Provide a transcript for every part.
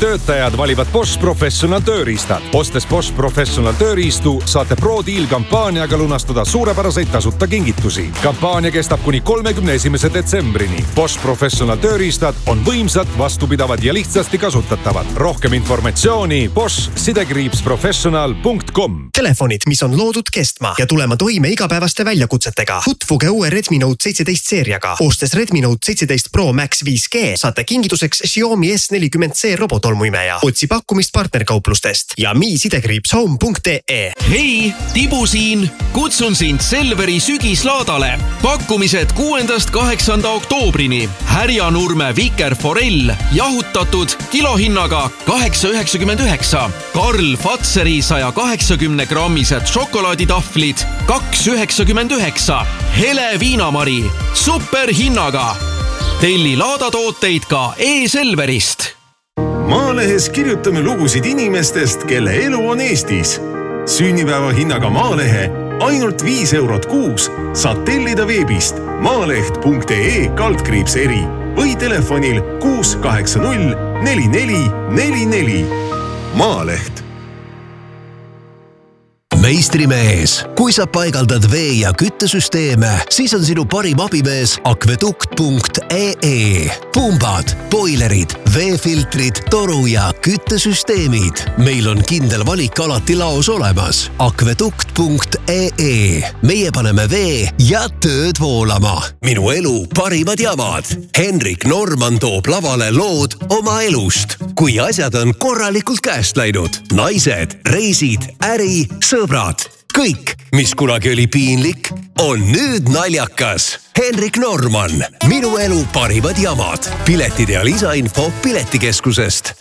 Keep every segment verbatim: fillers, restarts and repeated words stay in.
töötajad valivad Bosch Professional tööriistad. Ostes Bosch Professional tööriistu saate Pro Deal kampaaniaga lunastada suurepäraseid tasuta kingitusi. Kampaania kestab kuni kolmekümne esimese detsembrini. Bosch Professional tööriistad on võimsad, vastupidavad ja lihtsasti kasutatavad. Rohkem informatsiooni bosch sidekriips professional punkt com. Telefonid, mis on loodud kestma ja tulema toime igapäevaste väljakutsetega. Tutvuge uue Redmi Note seitseteist seeriaga. Ostes Redmi Note seitseteist Pro Max viis G saate kingituseks Xiaomi S nelikümmend C robotolmuimeja. Otsi pakkumist partnerkauplustest ja mi sidekriips home punkt ee. Hei, Tibu siin! Kutsun sind Selveri sügislaadale. Pakkumised kuuendast kaheksanda oktoobrini. Härjanurme Vikerforell jahutatud kilohinnaga kaheksa üheksakümmend üheksa. Karl Fatseri saja kaheksakümne grammised šokolaaditahvlid kaks üheksakümmend üheksa. Hele Viinamari superhinnaga. Telli laadatooteid ka e-Selverist. Maalehes kirjutame lugusid inimestest, kelle elu on Eestis. Sünnipäeva hinnaga Maalehe ainult viis eurot kuus saad tellida veebist maaleht punkt ee kaldkriips eri või telefonil kuus kaheksa null neli neli neli neli. Maaleht. Meistrimees, kui sa paigaldad vee- ja küttesüsteeme, siis on sinu parim abimees akvedukt punkt ee. Pumbad, boilerid, veefiltrid, toru- ja küttesüsteemid. Meil on kindel valik alati laos olemas. akvedukt punkt ee. Meie paneme vee ja tööd voolama. Minu elu parimad jamad. Henrik Norman toob lavale lood oma elust. Kui asjad on korralikult käest läinud. Naised, reisid, äri, sõbrad. Kõik, mis kunagi oli piinlik, on nüüd naljakas. Henrik Norman, minu elu parimad jamad. Piletid ja lisainfo Piletikeskusest.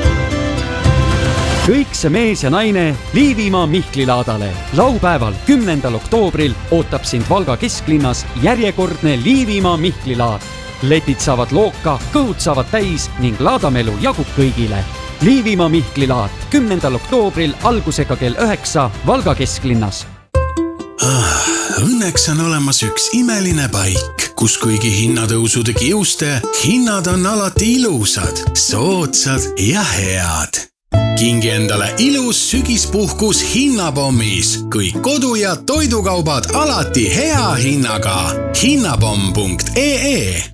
Kõik see mees ja naine Liivimaa Mihklilaadale. Laupäeval kümnendal oktoobril ootab sind Valga kesklinnas järjekordne Liivimaa Mihklilaad. Letid saavad looka, kõhud saavad täis ning laadamelu jagub kõigile. Liivimaa Mihklilaad kümnendal oktoobril algusega kell üheksa Valga kesklinnas. Ah, õnneks on olemas üks imeline paik, kus kuigi hinnatõusude kiuste, hinnad on alati ilusad, soodsad ja head. Kingi endale ilus sügispuhkus hinnapommis, kõik kodu- ja toidukaubad alati hea hinnaga. hinnapomm punkt ee.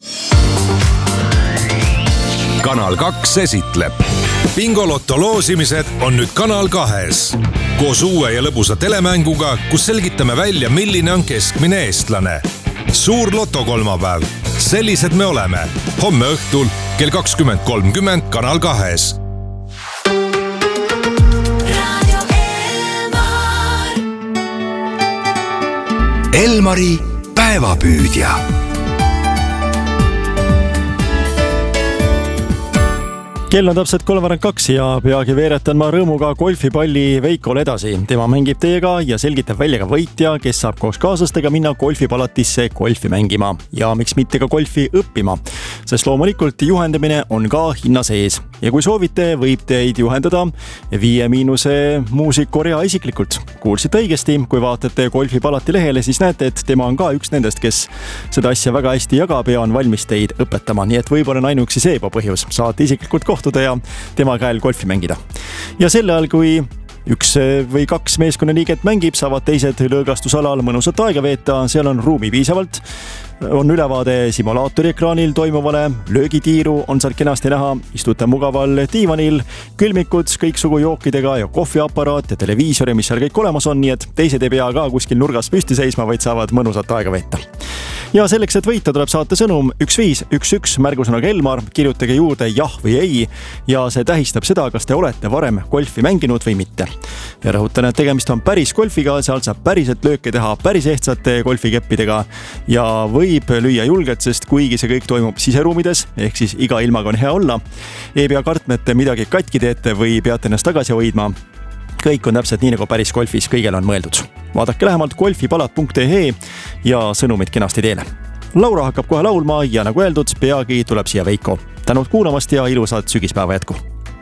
Kanal kaks esitleb. Bingolotto loosimised on nüüd Kanal kahes. Koos uue ja lõbusa telemänguga, kus selgitame välja, milline on keskmine eestlane. Suur lotokolmapäev. Sellised me oleme. Homme õhtul kell kakskümmend kolmkümmend Kanal kahes. Elmari päevapüüdja. Kell on täpselt kolmveerand kaks ja peagi veeretan ma rõõmuga golfipalli Veikole edasi. Tema mängib teiega ja selgitab välja ka võitja, kes saab koos kaaslastega minna golfipalatisse golfi mängima ja miks mitte ka golfi õppima. Sest loomulikult juhendamine on ka hinna sees. Ja kui soovite, võib teid juhendada Viie Miinuse muusik Korea isiklikult. Kuulsite õigesti, kui vaatate golfipalati lehele, siis näete, et tema on ka üks nendest, kes seda asja väga hästi jagab ja on valmis teid õpetama. Nii et võib-olla on ainuüksi see põhjus. Saate isiklikult kohta ja tema käel golfi mängida. Ja selle ajal, kui üks või kaks meeskonnaliiget mängib, saavad teised lõõgastusalal mõnusat aega veeta, seal on ruumi piisavalt. On ülevaade simulaatori ekraanil toimuvale, löögitiiru on seal kenasti näha, istute mugaval diivanil, külmikud kõiksugu jookidega ja kohviaparaat ja televiisori, mis seal kõik olemas on, nii et teised ei pea ka kuskil nurgas püsti seisma, vaid saavad mõnusat aega veeta. Ja selleks, et võita, tuleb saata sõnum üks viis üks üks märgusõnaga Elmar, kirjutage juurde jah või ei ja see tähistab seda, kas te olete varem golfi mänginud või mitte. Ja rõhutan, et tegemist on päris golfiga, seal saab päriselt lööke teha päris ehtsate golfikeppidega ja võib lüüa julgelt, sest kuigi see kõik toimub siseruumides, ehk siis iga ilmaga on hea olla, ei pea kartma, et midagi katki teete või peate ennast tagasi hoidma. Kõik on täpselt nii nagu päris golfis, kõigel on mõeldud. Vaadake lähemalt golfipalat punkt ee ja sõnumid kenasti teele. Laura hakkab kohe laulma ja nagu öeldud, peagi tuleb siia Veiko. Tänud kuulamast ja ilusat sügispäeva jätku.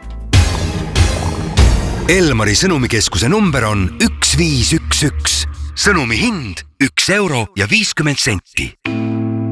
Elmari sõnumikeskuse number on üks viis üks üks. Sõnumi hind üks euro ja viiskümmend senti.